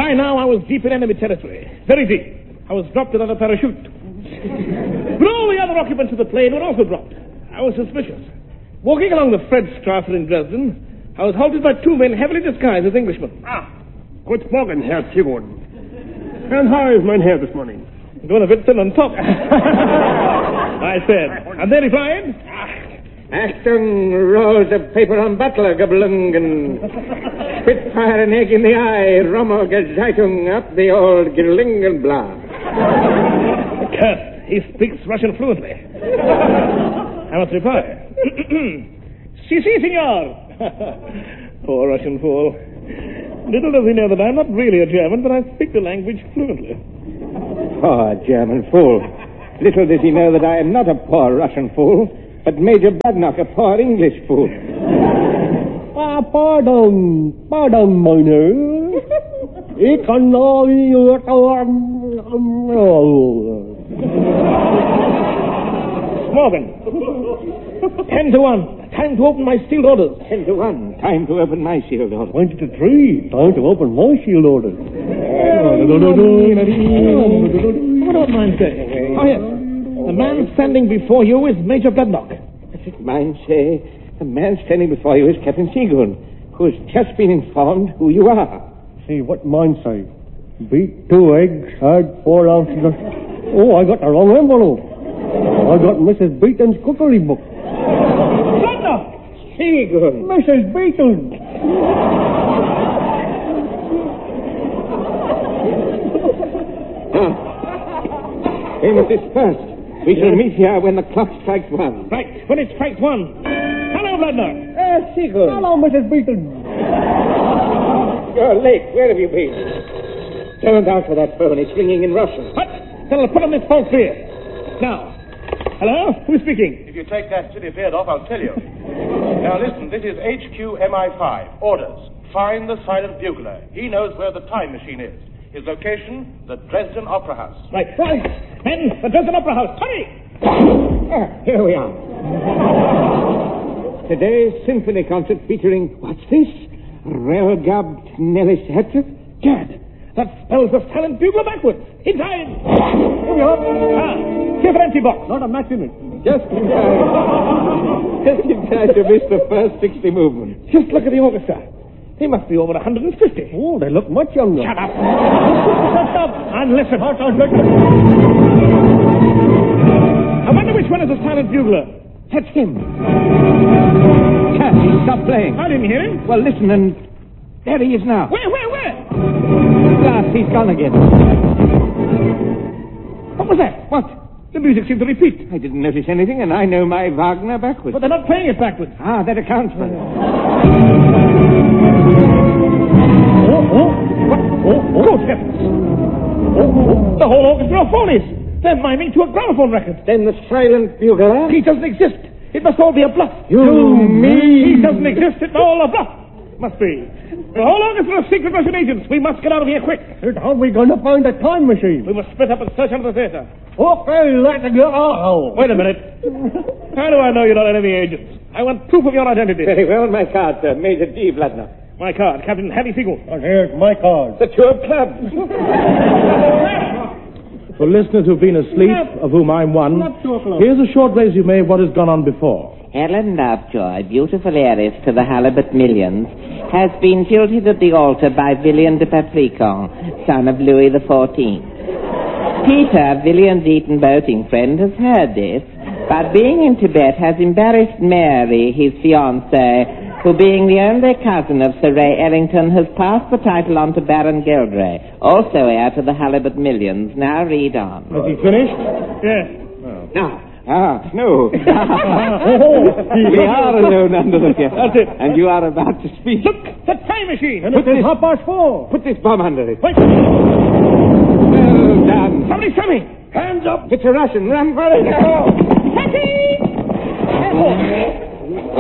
By now, I was deep in enemy territory. Very deep. I was dropped without a parachute. But all the other occupants of the plane were also dropped. I was suspicious. Walking along the Fredstrasse in Dresden, I was halted by two men heavily disguised as Englishmen. Guten Morgen, Herr Sigrun. And how is mein Herr this morning? Going a bit thin on top. I said. And they replied, Achtung, rolls of paper on Butler, Gablungen. Spitfire an egg in the eye, Rommel Gezeitung up the old Gerlingenblatt. Curse, he speaks Russian fluently. I must reply. Si, senor. Poor Russian fool. Little does he know that I'm not really a German, but I speak the language fluently. Poor German fool. Little does he know that I am not a poor Russian fool, but Major Badnock, a poor English fool. Pardon, meine. Ich kann Morgan. 10-1. Time to open my sealed orders. 10-1. Time to open my sealed orders. 20-3. Time to open my sealed orders. What about mine say? Oh, yes. The man standing before you is Major Badnock. Mine say, the man standing before you is Captain Seagoon, who has just been informed who you are. See, what mine say? Beat 2 eggs, had 4 ounces of... Oh, I got the wrong envelope. I got Mrs. Beaton's cookery book. Badnock! Seagoon! Mrs. Beaton! We must disperse. We shall meet here when the clock strikes 1. Right, when it strikes 1. Hello, Badnock. Seagoon. Hello, Mrs. Beaton. You're late. Where have you been? Don't answer that phone. It's ringing in Russian. What? Then I'll put on this false beard. Now. Hello? Who's speaking? If you take that silly beard off, I'll tell you. Now listen, this is HQ MI5. Orders. Find the silent bugler. He knows where the time machine is. His location, the Dresden Opera House. Right. Men, the Dresden Opera House. Hurry! Here we are. Today's symphony concert featuring, what's this? Relgabt Nellis Herzog? Gad, that spells the silent bugler backwards. Inside! Here we are. Here's an empty box. Not a match in it. Just in time. Just in time to miss the first 60 movements. Just look at the orchestra. They must be over 150. Oh, they look much younger. Shut up. Shut up and listen. I wonder which one is the silent bugler. That's him. Cat, he stopped playing. I didn't hear him. Well, listen, and there he is now. Where? At last, he's gone again. What was that? What? The music seemed to repeat. I didn't notice anything, and I know my Wagner backwards. But they're not playing it backwards. Ah, that accounts for it. Good heavens. The whole orchestra of phonies. They're miming to a gramophone record. Then the silent bugler? He doesn't exist. It must all be a bluff. You mean? He doesn't exist. It's all a bluff. Must be. The whole orchestra of secret Russian agents. We must get out of here quick. How are we going to find the time machine? We must split up and search under the theater. Okay, let's go. Wait a minute. How do I know you're not enemy agents? I want proof of your identity. Very well, my card, sir. Major D. Vladimir. My card, Captain Harry Seagull. And here's my card. The tour club. For listeners who've been asleep, of whom I'm one, here's a short resume of what has gone on before. Helen Lovejoy, beautiful heiress to the Halibut millions, has been jilted at the altar by Villian de Patricon, son of Louis XIV. Peter, Villian's Eton boating friend, has heard this, but being in Tibet has embarrassed Mary, his fiancée, who, being the only cousin of Sir Ray Ellington, has passed the title on to Baron Gilgray, also heir to the Halibut millions. Now read on. Has he finished? Yes. Oh. Now. No. We are alone under the theater. That's it. And you are about to speak. Look, the time machine. And it's 4:30. Put this bomb under it. Wait. Well done. Somebody's coming. Hands up. It's a Russian. Run for it. Catty!